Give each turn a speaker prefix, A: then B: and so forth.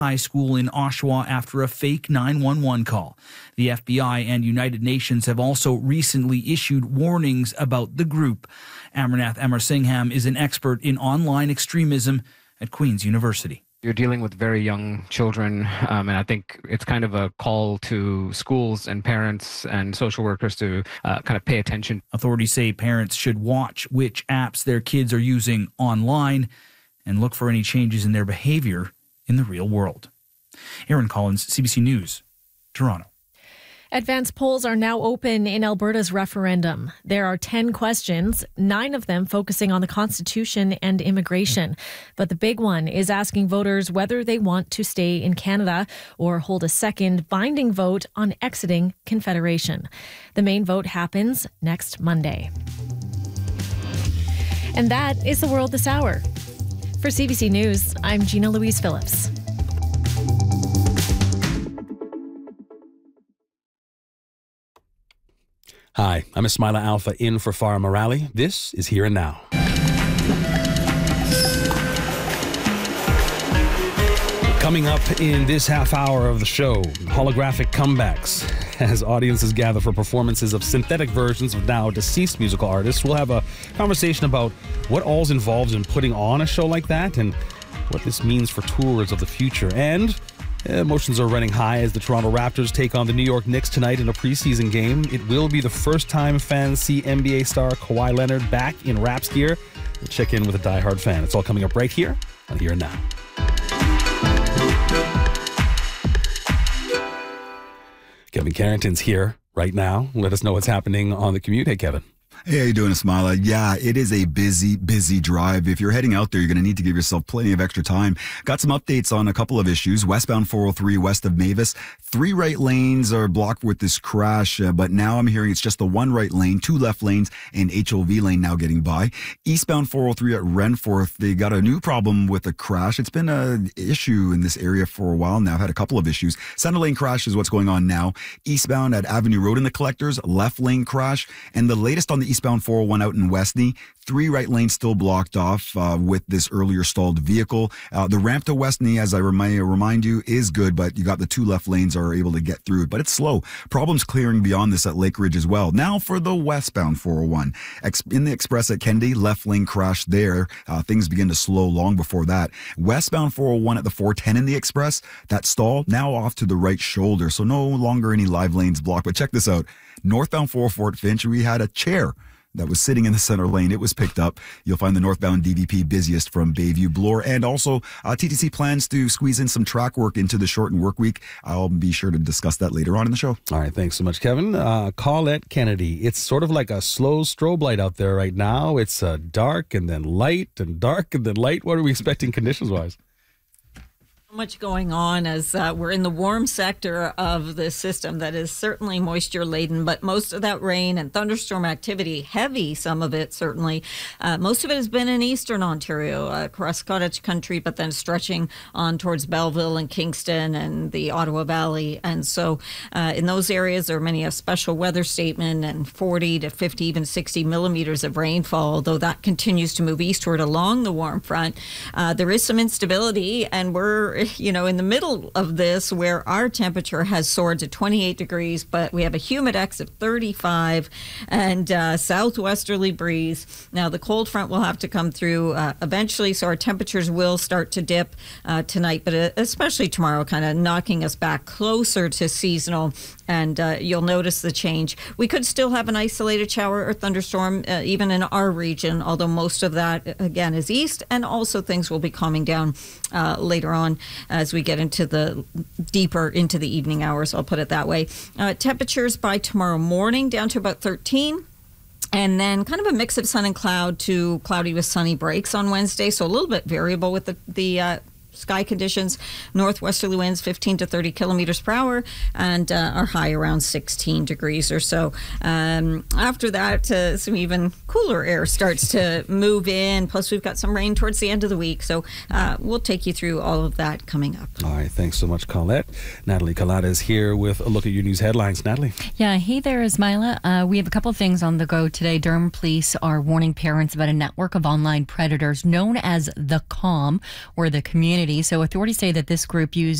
A: high school in Oshawa after a fake 911 call. The FBI and United Nations have also recently issued warnings about the group. Amarnath Amarsingham is an expert in online extremism at Queen's University.
B: You're dealing with very young children, and I think it's kind of a call to schools and parents and social workers to kind of pay attention.
A: Authorities say parents should watch which apps their kids are using online and look for any changes in their behavior in the real world. Aaron Collins, CBC News, Toronto.
C: Advanced polls are now open in Alberta's referendum. There are 10 questions, 9 of them focusing on the Constitution and immigration. But the big one is asking voters whether they want to stay in Canada or hold a second binding vote on exiting Confederation. The main vote happens next Monday. And that is the world this hour. For CBC News, I'm Gina Louise Phillips.
D: Hi, I'm Ismaila Alpha in for Farah Morali. This is Here and Now. Coming up in this half hour of the show, holographic comebacks. As audiences gather for performances of synthetic versions of now deceased musical artists, we'll have a conversation about what all's involved in putting on a show like that and what this means for tours of the future. And emotions are running high as the Toronto Raptors take on the New York Knicks tonight in a preseason game. It will be the first time fans see NBA star Kawhi Leonard back in Raps gear. We'll check in with a diehard fan. It's all coming up right here on Here and Now. Kevin Carrington's here right now. Let us know what's happening on the commute. Hey, Kevin.
E: Hey, how you doing, Ismaila? Yeah, it is a busy drive. If you're heading out there, you're going to need to give yourself plenty of extra time. Got some updates on a couple of issues. Westbound 403 west of Mavis. 3 right lanes are blocked with this crash, but now I'm hearing it's just the 1 right lane, 2 left lanes, and HOV lane now getting by. Eastbound 403 at Renforth, they got a new problem with a crash. It's been an issue in this area for a while now. I've had a couple of issues. Center lane crash is what's going on now. Eastbound at Avenue Road in the Collectors, left lane crash. And the latest on the eastbound 401 out in Westney, 3 right lanes still blocked off with this earlier stalled vehicle. The ramp to Westney, as I remind you, is good, but you got the 2 left lanes are able to get through it, but it's slow. Problems clearing beyond this at Lake Ridge as well. Now for the westbound 401. In the Express at Kennedy, left lane crash there. Things begin to slow long before that. Westbound 401 at the 410 in the Express, that stall now off to the right shoulder, so no longer any live lanes blocked. But check this out. Northbound 404 at Finch, we had a chair that was sitting in the center lane. It was picked up. You'll find the northbound DVP busiest from Bayview Bloor. And also, TTC plans to squeeze in some track work into the shortened work week. I'll be sure to discuss that later on in the show.
D: All right, thanks so much, Kevin. Colette Kennedy. It's sort of like a slow strobe light out there right now. It's dark and then light and dark and then light. What are we expecting conditions-wise?
F: Much going on as we're in the warm sector of the system that is certainly moisture laden, but most of that rain and thunderstorm activity, heavy, some of it certainly, most of it has been in eastern Ontario, across cottage country, but then stretching on towards Belleville and Kingston and the Ottawa Valley. And so in those areas, there are many a special weather statement and 40 to 50, even 60 millimeters of rainfall, although that continues to move eastward along the warm front. There is some instability, and we're in the middle of this where our temperature has soared to 28 degrees, but we have a humidex of 35 and southwesterly breeze. Now, the cold front will have to come through eventually, so our temperatures will start to dip tonight, but especially tomorrow, kind of knocking us back closer to seasonal, and you'll notice the change. We could still have an isolated shower or thunderstorm even in our region, although most of that, again, is east, and also things will be calming down later on as we get deeper into the evening hours, I'll put it that way. Temperatures by tomorrow morning down to about 13. And then kind of a mix of sun and cloud to cloudy with sunny breaks on Wednesday. So a little bit variable with the sky conditions. Northwesterly winds 15 to 30 kilometers per hour, and our high around 16 degrees or so. After that, some even cooler air starts to move in. Plus, we've got some rain towards the end of the week. So we'll take you through all of that coming up.
D: All right. Thanks so much, Colette. Natalie Kalata is here with a look at your news headlines. Natalie.
G: Yeah. Hey there, Ismaila. We have a couple of things on the go today. Durham police are warning parents about a network of online predators known as the COM, or the Community community. So authorities say that this group used